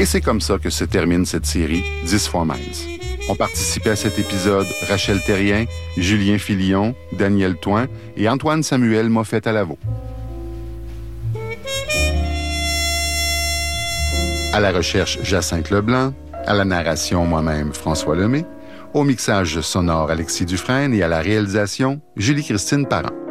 Et c'est comme ça que se termine cette série 10 fois Miles. Ont participé à cet épisode Rachel Terrien, Julien Filion, Daniel Thoin et Antoine Samuel Moffett-Alavo. À la recherche, Jacinthe Leblanc. À la narration, moi-même, François Lemay. Au mixage sonore, Alexis Dufresne. Et à la réalisation, Julie-Christine Parent.